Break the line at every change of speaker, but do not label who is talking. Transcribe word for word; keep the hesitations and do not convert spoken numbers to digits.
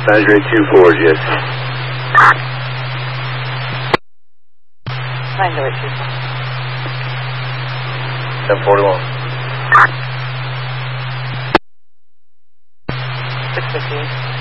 Niagara two four, yes.
Niagara two four.
ten forty-one.
six fifty.